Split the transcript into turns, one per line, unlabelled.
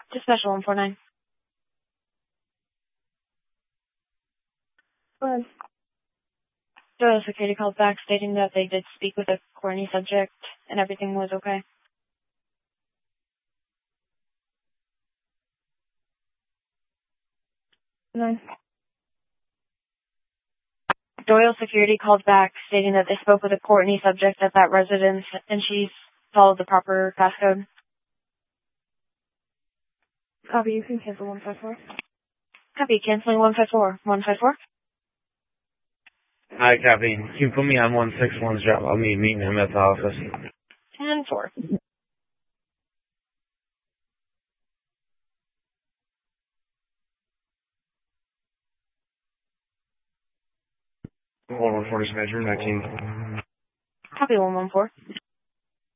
To Special 149.
Go ahead.
Doyle Security called back stating that they did speak with a corny subject and everything was okay.
Nine.
Doyle Security called back stating that they spoke with a Courtney subject at that residence and she followed the proper passcode.
Copy, you can cancel 154.
Copy, canceling 154. 154?
Hi, copy. You can put me on 161's job. I'll be meeting him at the office.
10-4.
Hold on, 40 Spencer, 19.
Copy 114.